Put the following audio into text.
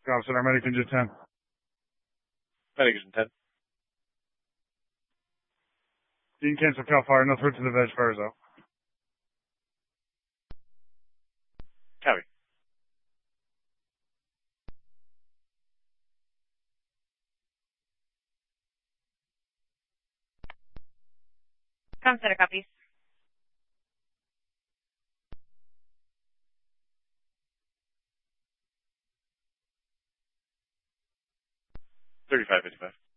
Officer, I'm Medic Engine 10. Medic Engine 10. Dean cancel Cal Fire, no threat to the veg fire zone. Copy. Com Center copies. $35.55.